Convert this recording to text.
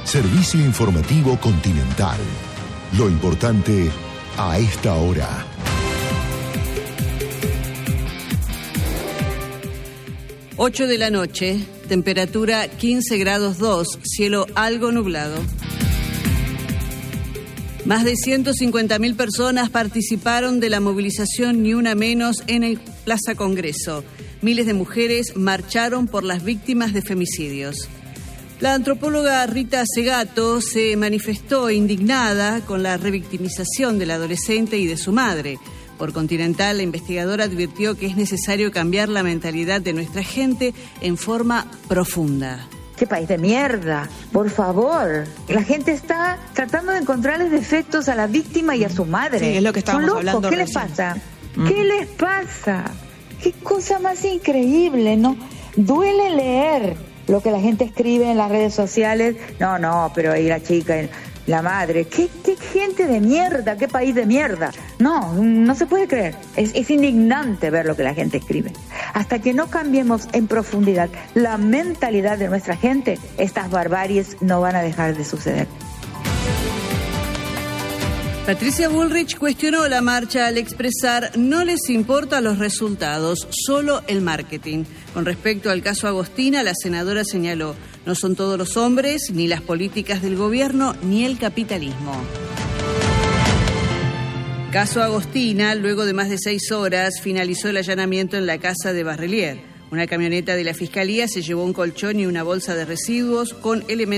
Servicio informativo Continental. Lo importante a esta hora. Ocho de la noche, temperatura 15 grados 2, cielo algo nublado. Más de 150.000 personas participaron de la movilización Ni Una Menos en el Plaza Congreso. Miles de mujeres marcharon por las víctimas de femicidios. La antropóloga Rita Segato se manifestó indignada con la revictimización del adolescente y de su madre. Por Continental, la investigadora advirtió que es necesario cambiar la mentalidad de nuestra gente en forma profunda. ¡Qué país de mierda! Por favor. La gente está tratando de encontrarles defectos a la víctima y a su madre. Sí, es lo que estábamos hablando. ¿Qué les pasa? ¿Qué les pasa? ¡Qué cosa más increíble, ¿no? Duele leer lo que la gente escribe en las redes sociales. No, pero ahí la chica, la madre. ¿Qué gente de mierda? ¿Qué país de mierda? No se puede creer. Es indignante ver lo que la gente escribe. Hasta que no cambiemos en profundidad la mentalidad de nuestra gente, estas barbaries no van a dejar de suceder. Patricia Bullrich cuestionó la marcha al expresar: no les importan los resultados, solo el marketing. Con respecto al caso Agostina, la senadora señaló: no son todos los hombres, ni las políticas del gobierno, ni el capitalismo. Caso Agostina, luego de más de 6 horas, finalizó el allanamiento en la casa de Barrelier. Una camioneta de la Fiscalía se llevó un colchón y una bolsa de residuos con elementos